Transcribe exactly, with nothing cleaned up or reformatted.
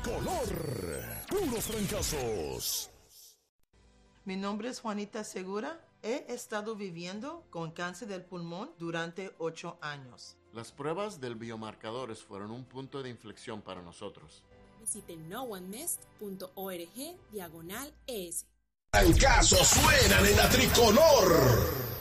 Tricolor. Puros fracasos. Mi nombre es Juanita Segura. He estado viviendo con cáncer del pulmón durante ocho años. Las pruebas del biomarcadores fueron un punto de inflexión para nosotros. Visite no one missed punto org diagonal es. Fracasos suenan en la Tricolor.